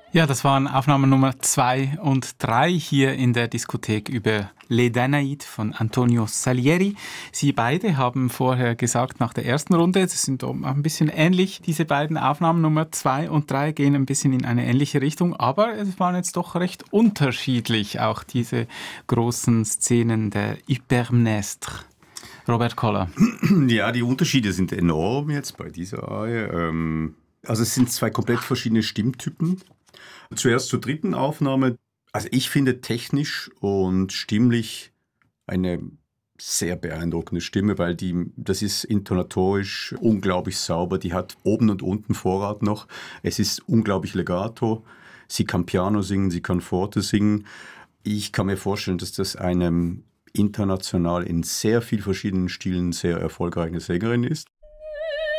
Ja, das waren Aufnahmen Nummer 2 und 3 hier in der Diskothek über Les Danaïdes von Antonio Salieri. Sie beide haben vorher gesagt, nach der ersten Runde, das sind auch ein bisschen ähnlich, diese beiden Aufnahmen Nummer 2 und 3 gehen ein bisschen in eine ähnliche Richtung, aber es waren jetzt doch recht unterschiedlich, auch diese großen Szenen der Hypermnestre. Robert Koller. Ja, die Unterschiede sind enorm jetzt bei dieser Reihe. Also es sind zwei komplett verschiedene Stimmtypen. Zuerst zur dritten Aufnahme. Also ich finde technisch und stimmlich eine sehr beeindruckende Stimme, weil das ist intonatorisch unglaublich sauber. Die hat oben und unten Vorrat noch. Es ist unglaublich legato. Sie kann Piano singen, sie kann Forte singen. Ich kann mir vorstellen, dass das eine international in sehr vielen verschiedenen Stilen sehr erfolgreiche Sängerin ist.